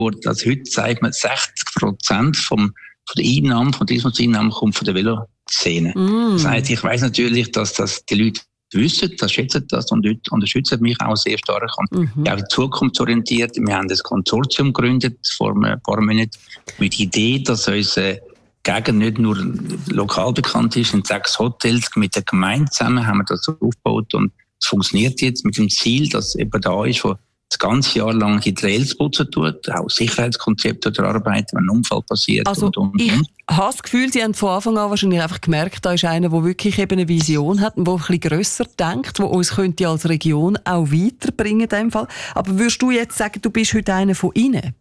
Also heute sagt man, 60% von der Einnahmen, von Tourismuseinnahmen kommt von der Veloszene. Das heisst, ich weiss natürlich, dass das die Leute wissen, das schätzen das und Leute unterstützen mich auch sehr stark und auch zukunftsorientiert. Wir haben das Konsortium gegründet vor ein paar Monaten mit der Idee, dass unsere Gegend nicht nur lokal bekannt ist. In 6 Hotels mit der Gemeinde zusammen haben wir das aufgebaut und es funktioniert jetzt mit dem Ziel, dass jemand da ist, der das ganze Jahr lang die Trails putzen tut, auch Sicherheitskonzepte erarbeiten, wenn ein Unfall passiert. Also ich habe das Gefühl, Sie haben von Anfang an wahrscheinlich einfach gemerkt, da ist einer, der wirklich eben eine Vision hat und der ein bisschen grösser denkt, der uns könnte als Region auch weiterbringen in dem Fall. Aber würdest du jetzt sagen, du bist heute einer von ihnen?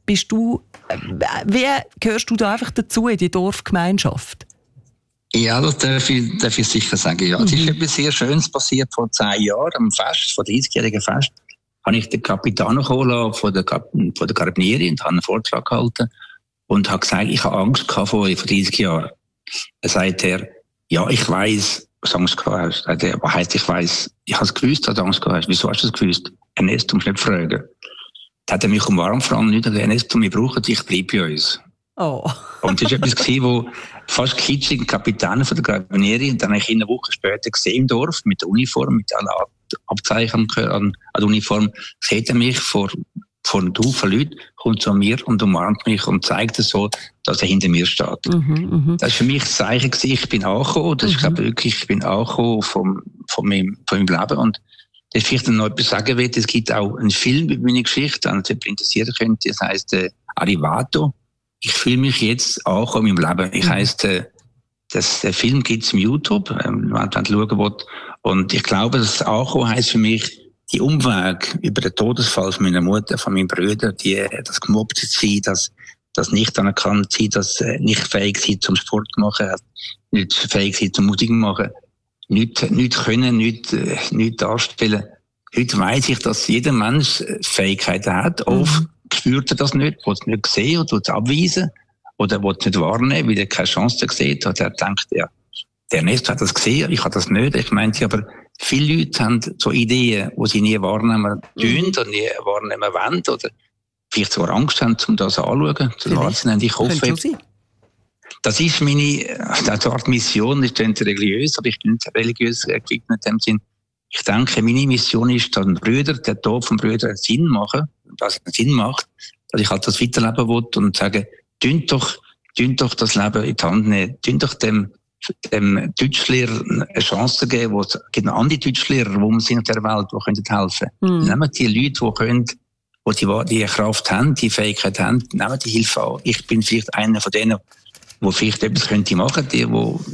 Wie gehörst du da einfach dazu in die Dorfgemeinschaft? Ja, das darf ich sicher sagen, ja. Es ist etwas sehr Schönes passiert vor 10 Jahren, am Fest, vor 30-jährigen Fest. Habe ich den Capitano geholt von der Carabinieri und habe einen Vortrag gehalten und habe gesagt, ich habe Angst gehabt vor 30 Jahren. Dann sagt er, ja, ich weiss, was du Angst gehabt hast. Sagt er, was heisst, ich weiss? Ich habe es gewusst, dass du Angst gehabt hast. Wieso hast du es gewusst? Ernesto, du musst nicht fragen. Dann hat er mich umarmt, vor allem nicht, Ernesto, wir brauchen dich, bleib bei uns. Oh. Und das war etwas, wo fast kitschig, Kapitän von der Carabinieri, und dann habe ich ihn eine Woche später gesehen im Dorf, mit der Uniform, mit allen Abzeichen an der Uniform, sieht er mich vor einem Haufen Leuten, kommt zu mir und umarmt mich und zeigt es so, dass er hinter mir steht. Das war für mich das Zeichen gewesen, ich bin angekommen, das ist, glaube ich, wirklich, ich bin angekommen von meinem Leben und das vielleicht noch etwas sagen will, es gibt auch einen Film über meine Geschichte, wenn ihr interessieren könnt, das heisst Arrivato. Ich fühle mich jetzt angekommen in meinem Leben. Ich heisst, der Film gibt's im YouTube, wenn man schauen will. Und ich glaube, das Ankommen heisst für mich, die Umweg über den Todesfall von meiner Mutter, von meinen Brüdern, das gemobbt sein, das nicht anerkannt sein, das nicht fähig sein zum Sport machen, nicht fähig sein zum Musik machen, nicht können, nicht darstellen. Heute weiss ich, dass jeder Mensch Fähigkeiten hat. Oft spürt er das nicht, will es nicht sehen oder will es abweisen oder will es nicht wahrnehmen, weil er keine Chance sieht. Oder er denkt, ja, der Nest hat das gesehen, ich habe das nicht. Ich meinte, aber viele Leute haben so Ideen, die sie nie wahrnehmen tun oder nie wahrnehmen wollen oder vielleicht sogar Angst haben, um das anzuschauen, zu wahrzunehmen. Ich hoffe, das ist meine Art Mission, ist nicht religiös, aber ich bin nicht religiös gewidmet in dem Sinn. Ich denke, meine Mission ist, dass der Tod von Brüdern Sinn macht, dass ich halt das weiterleben will und sage, tun doch das Leben in die Hand nehmen, tun doch dem Deutschlehrer eine Chance geben, wo es gibt noch andere Deutschlehrer, wo wir sind auf der Welt, die können helfen. Nehmen die Leute, die die Kraft haben, die Fähigkeit haben, nehmen die Hilfe an. Ich bin vielleicht einer von denen, die vielleicht etwas könnte machen, die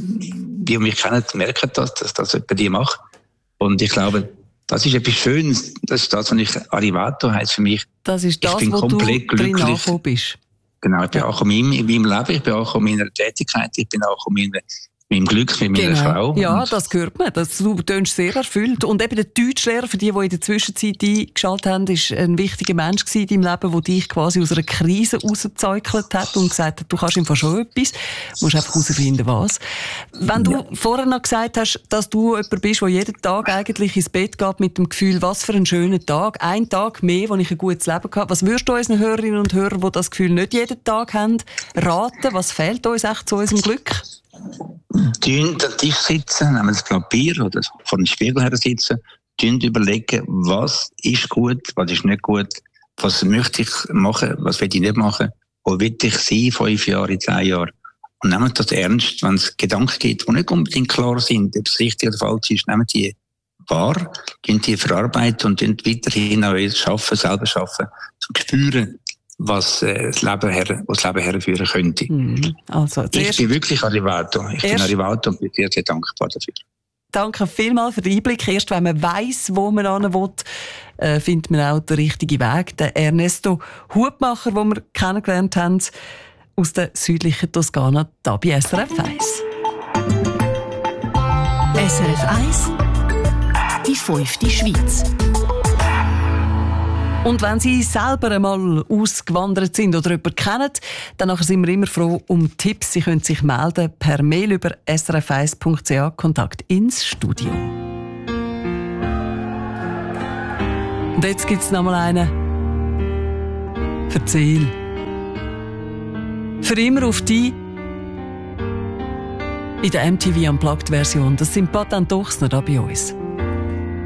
mich kennen, merken dass das jemand die macht. Und ich glaube, das ist etwas Schönes. Das ist das, was ich Arrivato heisst für mich. Das ist das, wo du drin angekommen bist. Genau, ich bin auch in meinem Leben, ich bin auch in meiner Tätigkeit, ich bin auch in meinem Glück mit meiner Frau. Ja, das hört man. Du tönst sehr erfüllt. Und eben der Deutschlehrer, für die in der Zwischenzeit eingeschaltet haben, ist ein wichtiger Mensch in deinem Leben, der dich quasi aus einer Krise rausgezeugelt hat und gesagt hat, du kannst einfach schon etwas, musst einfach herausfinden, was. Wenn du vorher noch gesagt hast, dass du jemand bist, der jeden Tag eigentlich ins Bett geht mit dem Gefühl, was für ein schöner Tag, ein Tag mehr, wo ich ein gutes Leben hatte. Was würdest du unseren Hörerinnen und Hörern, die das Gefühl nicht jeden Tag haben, raten? Was fehlt uns echt zu unserem Glück? An den Tisch sitzen, nehmen das Papier oder vor dem Spiegel her sitzen, überlegen, was ist gut, was ist nicht gut, was möchte ich machen, was will ich nicht machen, wo will ich sein, 5 Jahre, in 10 Jahren. Und nehmen das ernst, wenn es Gedanken gibt, die nicht unbedingt klar sind, ob es richtig oder falsch ist, nehmen die wahr, die verarbeiten und weiterhin auch selber schaffen, zum spüren, was das Leben herführen könnte. Also, ich bin wirklich Arrivato. Ich bin Arrivato und bin sehr, sehr dankbar dafür. Danke vielmals für den Einblick. Erst wenn man weiss, wo man hin will, findet man auch den richtigen Weg. Der Ernesto Hutmacher, den wir kennengelernt haben, aus der südlichen Toskana, da bei SRF 1. SRF 1, die 5. Schweiz. Und wenn Sie selber einmal ausgewandert sind oder jemanden kennen, dann sind wir immer froh um Tipps. Sie können sich melden per Mail über srf1.ch, Kontakt ins Studio. Und jetzt gibt es noch mal einen. Erzähl. Für immer auf die in der MTV Unplugged Version. Das sind Patent Ochsner da bei uns.